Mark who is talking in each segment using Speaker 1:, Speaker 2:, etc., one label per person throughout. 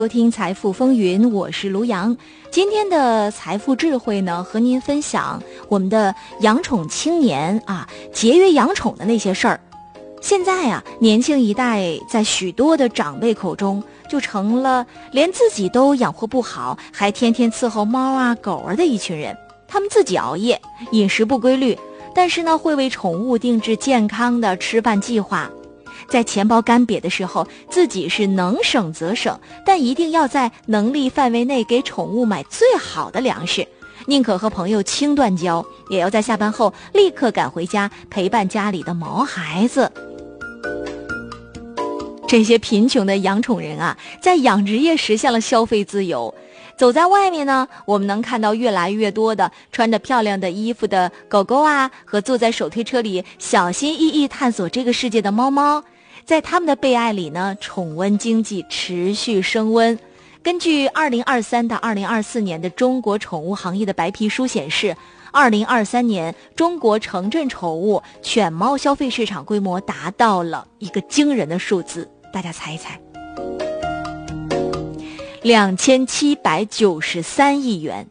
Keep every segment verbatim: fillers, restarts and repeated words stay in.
Speaker 1: 收听财富风云，我是卢阳。今天的财富智慧呢，和您分享我们的养宠青年啊，节约养宠的那些事儿。现在啊，年轻一代在许多的长辈口中，就成了连自己都养活不好，还天天伺候猫啊狗儿的一群人。他们自己熬夜，饮食不规律，但是呢，会为宠物定制健康的吃饭计划。在钱包干瘪的时候，自己是能省则省，但一定要在能力范围内给宠物买最好的粮食，宁可和朋友轻断交，也要在下班后立刻赶回家陪伴家里的毛孩子。这些贫穷的养宠人啊，在养殖业实现了消费自由。走在外面呢，我们能看到越来越多的穿着漂亮的衣服的狗狗啊，和坐在手推车里小心翼翼探索这个世界的猫猫。在他们的被爱里呢，宠温经济持续升温。根据二零二三到二零二四年的中国宠物行业的白皮书显示，二零二三年中国城镇宠物犬猫消费市场规模达到了一个惊人的数字，大家猜一猜，两千七百九十三亿元。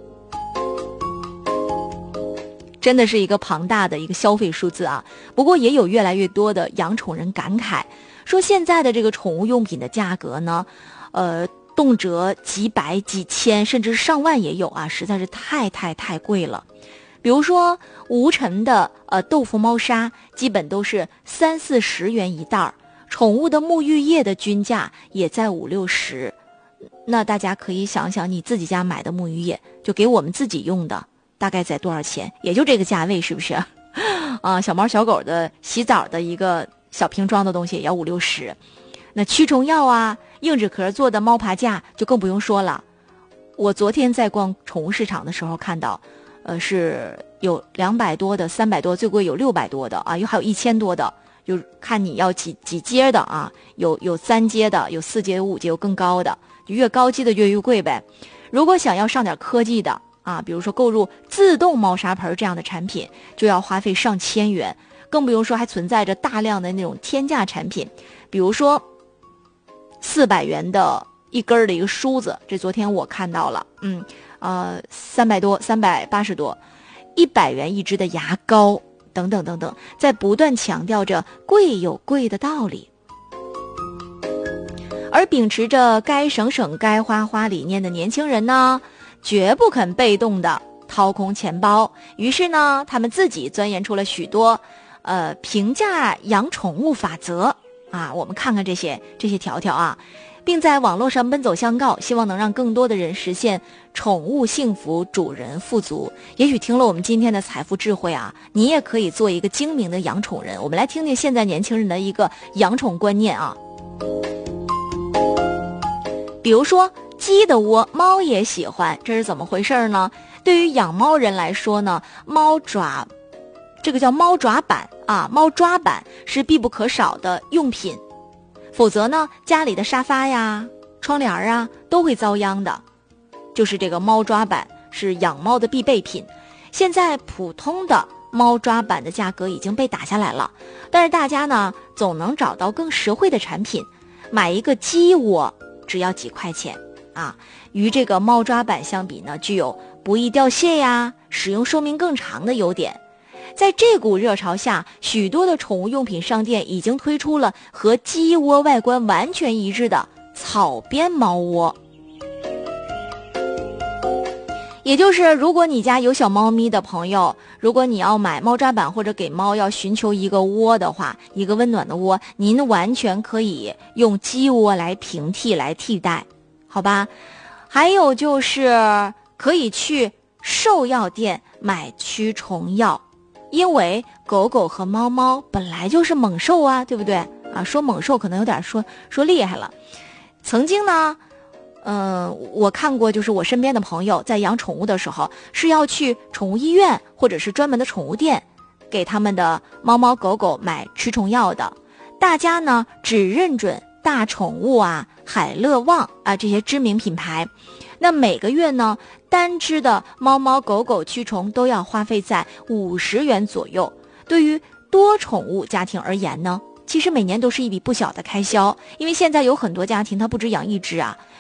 Speaker 1: 真的是一个庞大的一个消费数字啊！不过也有越来越多的养宠人感慨，说现在的这个宠物用品的价格呢，呃，动辄几百、几千，甚至上万也有啊，实在是太太太贵了。比如说无尘的呃豆腐猫砂，基本都是三四十元一袋儿，宠物的沐浴液的均价也在五六十。那大家可以想想，你自己家买的沐浴液，就给我们自己用的。大概在多少钱？也就这个价位，是不是？啊，小猫小狗的洗澡的一个小瓶装的东西也要五六十。那驱虫药啊，硬纸壳做的猫爬架就更不用说了。我昨天在逛宠物市场的时候看到，呃，是有两百多的，三百多，最贵有六百多的啊，有还有一千多的，就看你要几几阶的啊，有有三阶的，有四阶、有五阶，有更高的，就越高级的越越贵呗。如果想要上点科技的。啊，比如说购入自动猫砂盆这样的产品，就要花费上千元，更不用说还存在着大量的那种天价产品，比如说四百元的一根的一个梳子，这昨天我看到了，嗯，呃，三百多，三百八十多，一百元一支的牙膏，等等等等，在不断强调着贵有贵的道理。而秉持着该省省该花花理念的年轻人呢，绝不肯被动的掏空钱包，于是呢，他们自己钻研出了许多，呃，评价养宠物法则啊。我们看看这些这些条条啊，并在网络上奔走相告，希望能让更多的人实现宠物幸福、主人富足。也许听了我们今天的财富智慧啊，你也可以做一个精明的养宠人。我们来听听现在年轻人的一个养宠观念啊，比如说。鸡的窝猫也喜欢，这是怎么回事呢？对于养猫人来说呢，猫爪这个叫猫爪板啊，猫抓板是必不可少的用品，否则呢，家里的沙发呀、窗帘啊都会遭殃的。就是这个猫抓板是养猫的必备品。现在普通的猫抓板的价格已经被打下来了，但是大家呢总能找到更实惠的产品，买一个鸡窝只要几块钱。啊，与这个猫抓板相比呢，具有不易掉屑呀、使用寿命更长的优点。在这股热潮下，许多的宠物用品商店已经推出了和鸡窝外观完全一致的草编猫窝。也就是如果你家有小猫咪的朋友，如果你要买猫抓板或者给猫要寻求一个窝的话，一个温暖的窝，您完全可以用鸡窝来平替来替代。好吧，还有就是可以去兽药店买驱虫药，因为狗狗和猫猫本来就是猛兽啊，对不对啊？说猛兽可能有点说说厉害了。曾经呢，嗯、呃，我看过，就是我身边的朋友在养宠物的时候，是要去宠物医院或者是专门的宠物店，给他们的猫猫狗狗买驱虫药的。大家呢只认准大宠物啊、海乐旺啊这些知名品牌，那每个月呢单支的猫猫狗狗驱虫都要花费在五十元左右。对于多宠物家庭而言呢，其实每年都是一笔不小的开销，因为现在有很多家庭他不只养一只啊，